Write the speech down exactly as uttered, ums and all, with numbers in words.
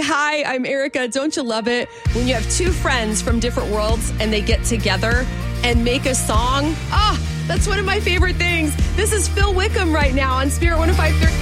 Hi, I'm Erica. Don't you love it when you have two friends from different worlds and they get together and make a song? Ah, oh, that's one of my favorite things. This is Phil Wickham right now on Spirit one oh five point three.